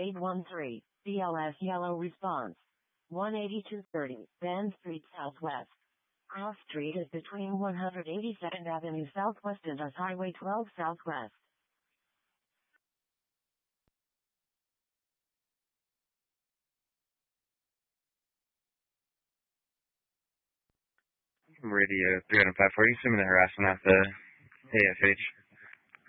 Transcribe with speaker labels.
Speaker 1: 813, BLS yellow response. 18230, Bend Street Southwest. Cross Street is between 182nd Avenue Southwest and US Highway 12 Southwest.
Speaker 2: Radio 30540, assuming the harassment at the AFH.